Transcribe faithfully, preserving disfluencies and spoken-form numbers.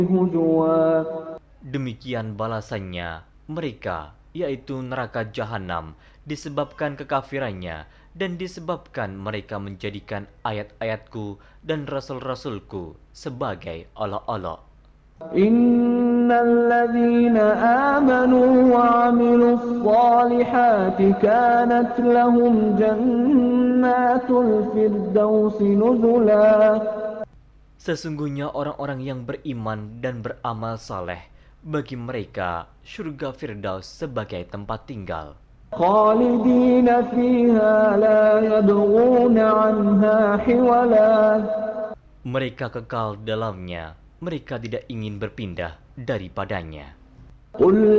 Demikian balasannya mereka, yaitu neraka jahanam, disebabkan kekafirannya dan disebabkan mereka menjadikan ayat-ayatku dan rasul-rasulku sebagai olok-olok. Innalladzina amanu wa 'amilus shalihati kanat lahum jannatul firdausi nuzula. Sesungguhnya orang-orang yang beriman dan beramal saleh, bagi mereka surga Firdaus sebagai tempat tinggal. Khalidina fiha la yabghuna 'anha hiwala. Mereka kekal dalamnya, mereka tidak ingin berpindah daripadanya. Qul